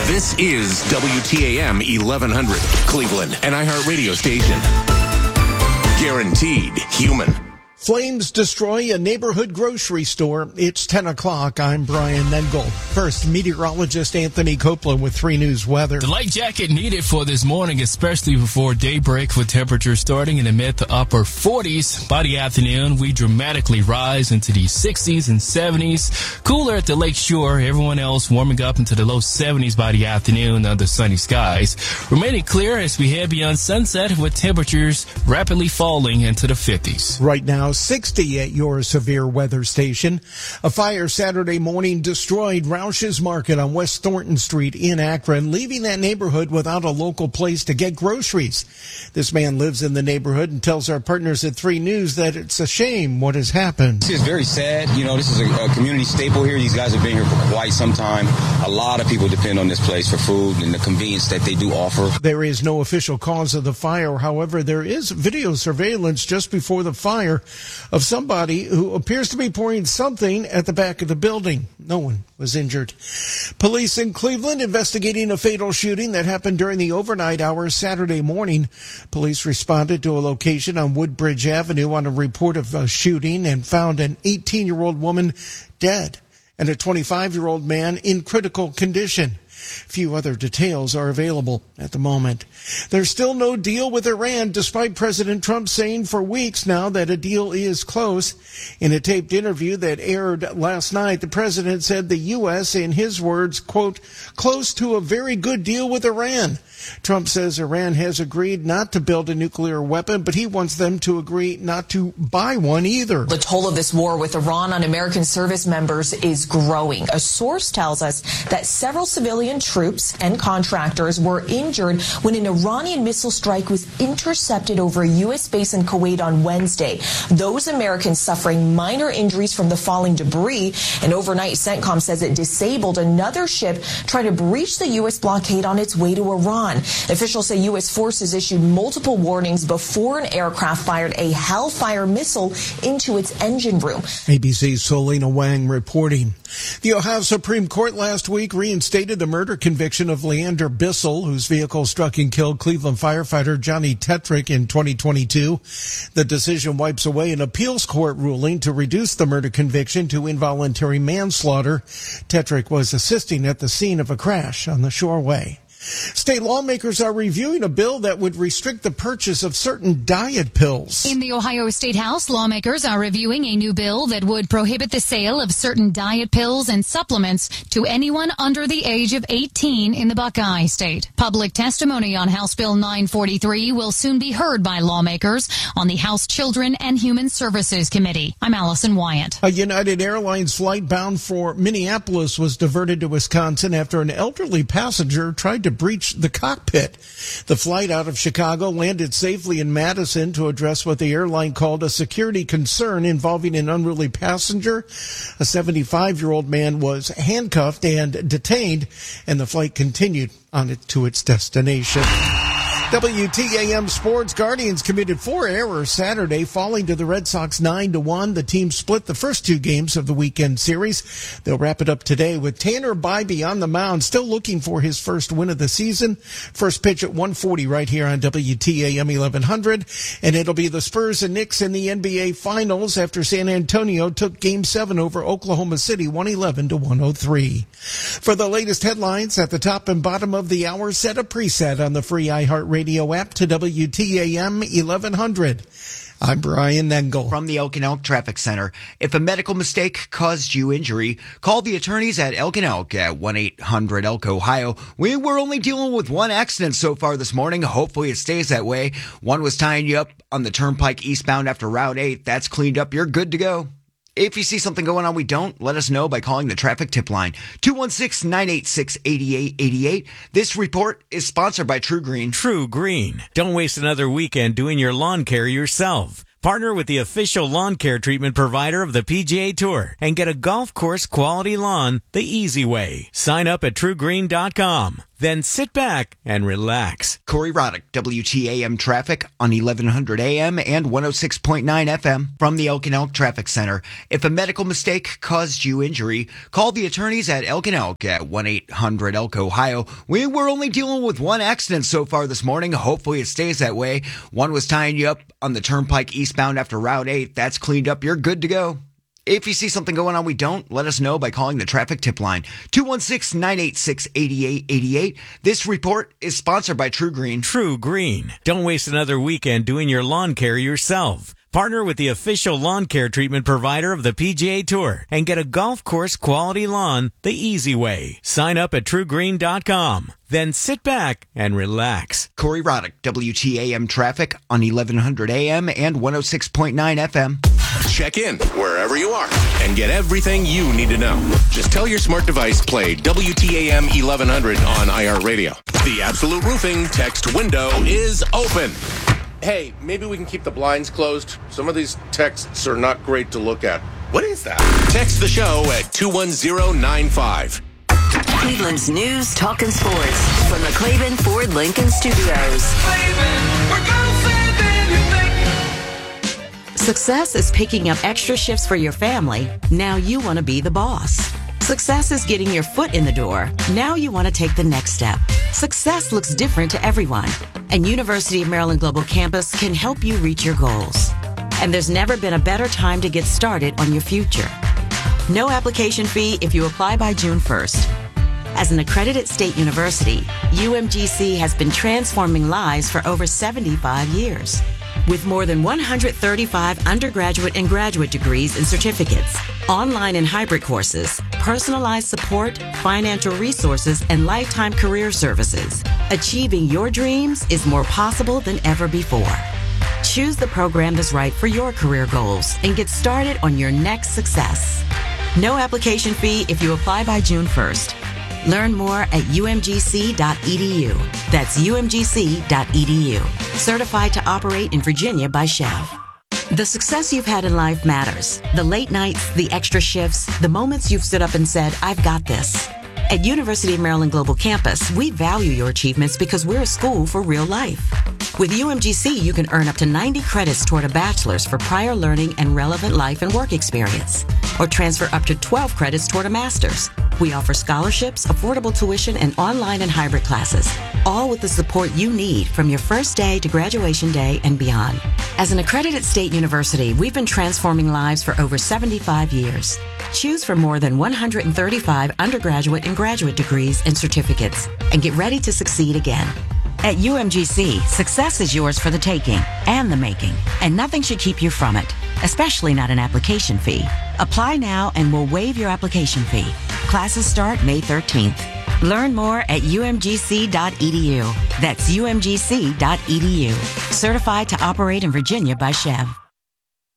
This is WTAM 1100, Cleveland, an iHeartRadio station. Guaranteed human. Flames destroy a neighborhood grocery store. It's 10 o'clock. I'm Brian Nengel. First, meteorologist Anthony Copeland with 3 News weather. The light jacket needed for this morning, especially before daybreak, with temperatures starting in the mid to upper 40s. By the afternoon, we dramatically rise into the 60s and 70s. Cooler at the lake shore. Everyone else warming up into the low 70s by the afternoon under sunny skies. Remaining clear as we head beyond sunset with temperatures rapidly falling into the 50s. Right now, 60 at your severe weather station. A fire Saturday morning destroyed Roush's Market on West Thornton Street in Akron, leaving that neighborhood without a local place to get groceries. This man lives in the neighborhood and tells our partners at 3 News that it's a shame what has happened. This is very sad. You know, this is a community staple here. These guys have been here for quite some time. A lot of people depend on this place for food and the convenience that they do offer. There is no official cause of the fire. However, there is video surveillance just before the fire of somebody who appears to be pouring something at the back of the building. No one was injured. Police in Cleveland investigating a fatal shooting that happened during the overnight hours Saturday morning. Police responded to a location on Woodbridge Avenue on a report of a shooting and found an 18-year-old woman dead and a 25-year-old man in critical condition. Few other details are available at the moment. There's still no deal with Iran, despite President Trump saying for weeks now that a deal is close. In a taped interview that aired last night, the president said the U.S., in his words, quote, close to a very good deal with Iran. Trump says Iran has agreed not to build a nuclear weapon, but he wants them to agree not to buy one either. The toll of this war with Iran on American service members is growing. A source tells us that several civilian troops and contractors were injured when an Iranian missile strike was intercepted over a U.S. base in Kuwait on Wednesday. Those Americans suffering minor injuries from the falling debris. And overnight, CENTCOM says it disabled another ship trying to breach the U.S. blockade on its way to Iran. Officials say U.S. forces issued multiple warnings before an aircraft fired a Hellfire missile into its engine room. ABC's Solina Wang reporting. The Ohio Supreme Court last week reinstated the murder conviction of Leander Bissell, whose vehicle struck and killed Cleveland firefighter Johnny Tetrick in 2022. The decision wipes away an appeals court ruling to reduce the murder conviction to involuntary manslaughter. Tetrick was assisting at the scene of a crash on the Shoreway. State lawmakers are reviewing a bill that would restrict the purchase of certain diet pills. In the Ohio State House, lawmakers are reviewing a new bill that would prohibit the sale of certain diet pills and supplements to anyone under the age of 18 in the Buckeye State. Public testimony on House Bill 943 will soon be heard by lawmakers on the House Children and Human Services Committee. I'm Allison Wyatt. A United Airlines flight bound for Minneapolis was diverted to Wisconsin after an elderly passenger tried to breach the cockpit. The flight out of Chicago landed safely in Madison to address what the airline called a security concern involving an unruly passenger. A 75-year-old man was handcuffed and detained, and the flight continued on it to its destination. WTAM Sports. Guardians committed 4 errors Saturday, falling to the Red Sox 9-1. The team split the first 2 games of the weekend series. They'll wrap it up today with Tanner Bybee on the mound, still looking for his first win of the season. First pitch at 1:40 right here on WTAM 1100. And it'll be the Spurs and Knicks in the NBA Finals after San Antonio took Game 7 over Oklahoma City 111-103. For the latest headlines at the top and bottom of the hour, set a preset on the free iHeartRadio app to WTAM 1100. I'm Brian Nengel. From the Elk and Elk Traffic Center. If a medical mistake caused you injury, call the attorneys at Elk and Elk at 1-800-ELK, Ohio. We were only dealing with 1 accident so far this morning. Hopefully it stays that way. One was tying you up on the turnpike eastbound after Route 8. That's cleaned up. You're good to go. If you see something going on we don't, let us know by calling the traffic tip line, 216-986-8888. This report is sponsored by True Green. True Green. Don't waste another weekend doing your lawn care yourself. Partner with the official lawn care treatment provider of the PGA Tour and get a golf course quality lawn the easy way. Sign up at TrueGreen.com. Then sit back and relax. Corey Roddick, WTAM traffic on 1100 AM and 106.9 FM from the Elk and Elk Traffic Center. If a medical mistake caused you injury, call the attorneys at Elk and Elk at 1-800-ELK-OHIO. We were only dealing with one accident so far this morning. Hopefully it stays that way. One was tying you up on the turnpike eastbound after Route 8. That's cleaned up. You're good to go. If you see something going on we don't, let us know by calling the traffic tip line, 216-986-8888. This report is sponsored by True Green. True Green. Don't waste another weekend doing your lawn care yourself. Partner with the official lawn care treatment provider of the PGA Tour and get a golf course quality lawn the easy way. Sign up at truegreen.com. Then sit back and relax. Corey Roddick, WTAM traffic on 1100 AM and 106.9 FM. Check in wherever you are and get everything you need to know. Just tell your smart device play WTAM 1100 on iHeartRadio. The Absolute Roofing text window is open. Hey, maybe we can keep the blinds closed. Some of these texts are not great to look at. What is that? Text the show at 21095. Cleveland's news, talk, and sports from the Clavin Ford Lincoln Studios. Success is picking up extra shifts for your family. Now you want to be the boss. Success is getting your foot in the door. Now you want to take the next step. Success looks different to everyone, and University of Maryland Global Campus can help you reach your goals. And there's never been a better time to get started on your future. No application fee if you apply by June 1st. As an accredited state university, UMGC has been transforming lives for over 75 years. With more than 135 undergraduate and graduate degrees and certificates, online and hybrid courses, personalized support, financial resources, and lifetime career services, achieving your dreams is more possible than ever before. Choose the program that's right for your career goals and get started on your next success. No application fee if you apply by June 1st. Learn more at umgc.edu. That's umgc.edu. Certified to operate in Virginia by Chev. The success you've had in life matters. The late nights, the extra shifts, the moments you've stood up and said, I've got this. At University of Maryland Global Campus, we value your achievements because we're a school for real life. With UMGC, you can earn up to 90 credits toward a bachelor's for prior learning and relevant life and work experience, or transfer up to 12 credits toward a master's. We offer scholarships, affordable tuition, and online and hybrid classes, all with the support you need from your first day to graduation day and beyond. As an accredited state university, we've been transforming lives for over 75 years. Choose from more than 135 undergraduate and graduate degrees and certificates, and get ready to succeed again. At UMGC, success is yours for the taking and the making, and nothing should keep you from it, especially not an application fee. Apply now and we'll waive your application fee. Classes start May 13th. Learn more at umgc.edu. That's umgc.edu. Certified to operate in Virginia by Chev.